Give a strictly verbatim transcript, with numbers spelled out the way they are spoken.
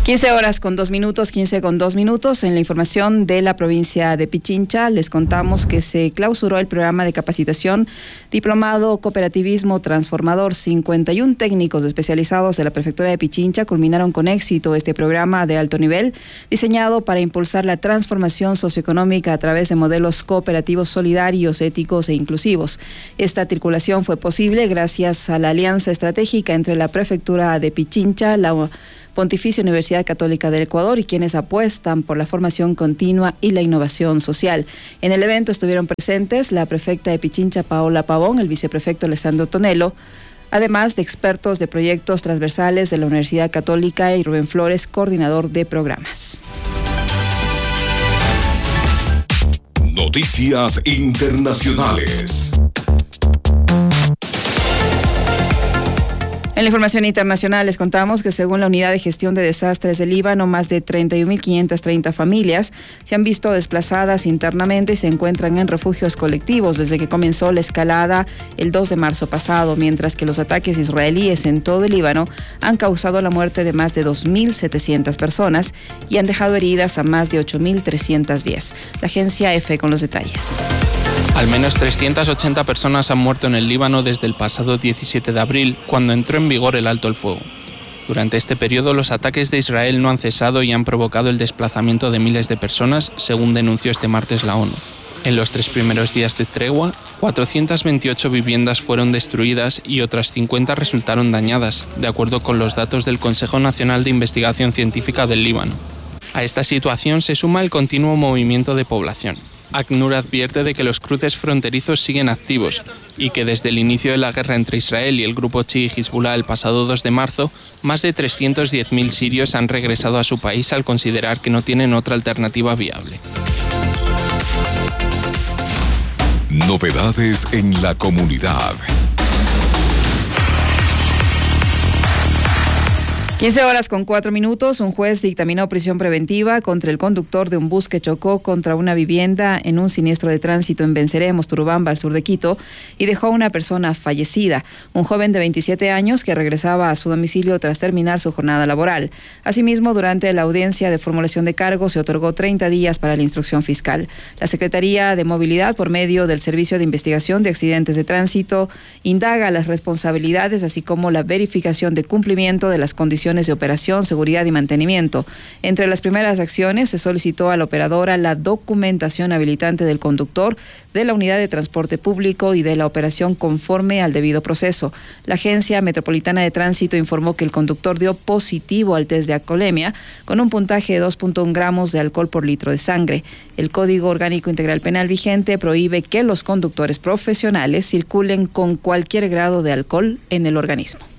quince horas con dos minutos, quince con dos minutos. En la información de la provincia de Pichincha, les contamos que se clausuró el programa de capacitación Diplomado Cooperativismo Transformador. cincuenta y uno técnicos especializados de la prefectura de Pichincha culminaron con éxito este programa de alto nivel, diseñado para impulsar la transformación socioeconómica a través de modelos cooperativos solidarios, éticos e inclusivos. Esta articulación fue posible gracias a la alianza estratégica entre la prefectura de Pichincha, la Pontificia Universidad Católica del Ecuador y quienes apuestan por la formación continua y la innovación social. En el evento estuvieron presentes la prefecta de Pichincha, Paola Pavón, el viceprefecto Alessandro Tonelo, además de expertos de proyectos transversales de la Universidad Católica y Rubén Flores, coordinador de programas. Noticias internacionales. En la información internacional les contamos que según la Unidad de Gestión de Desastres del Líbano, más de treinta y un mil quinientas treinta familias se han visto desplazadas internamente y se encuentran en refugios colectivos desde que comenzó la escalada el dos de marzo pasado, mientras que los ataques israelíes en todo el Líbano han causado la muerte de más de dos mil setecientas personas y han dejado heridas a más de ocho mil trescientas diez. La agencia EFE con los detalles. Al menos trescientas ochenta personas han muerto en el Líbano desde el pasado diecisiete de abril, cuando entró en vigor el alto el fuego. Durante este periodo, los ataques de Israel no han cesado y han provocado el desplazamiento de miles de personas, según denunció este martes la ONU. En los tres primeros días de tregua, cuatrocientas veintiocho viviendas fueron destruidas y otras cincuenta resultaron dañadas, de acuerdo con los datos del Consejo Nacional de Investigación Científica del Líbano. A esta situación se suma el continuo movimiento de población. ACNUR advierte de que los cruces fronterizos siguen activos y que desde el inicio de la guerra entre Israel y el grupo chií Hezbollah el pasado dos de marzo, más de trescientos diez mil sirios han regresado a su país al considerar que no tienen otra alternativa viable. Novedades en la comunidad. quince horas con cuatro minutos, un juez dictaminó prisión preventiva contra el conductor de un bus que chocó contra una vivienda en un siniestro de tránsito en Venceré, Mosturubamba, al sur de Quito, y dejó a una persona fallecida, un joven de veintisiete años que regresaba a su domicilio tras terminar su jornada laboral. Asimismo, durante la audiencia de formulación de cargos se otorgó treinta días para la instrucción fiscal. La Secretaría de Movilidad, por medio del Servicio de Investigación de Accidentes de Tránsito, indaga las responsabilidades, así como la verificación de cumplimiento de las condiciones de operación, seguridad y mantenimiento. Entre las primeras acciones se solicitó a la operadora la documentación habilitante del conductor, de la unidad de transporte público y de la operación conforme al debido proceso. La Agencia Metropolitana de Tránsito informó que el conductor dio positivo al test de alcoholemia con un puntaje de dos punto uno gramos de alcohol por litro de sangre. El Código Orgánico Integral Penal vigente prohíbe que los conductores profesionales circulen con cualquier grado de alcohol en el organismo.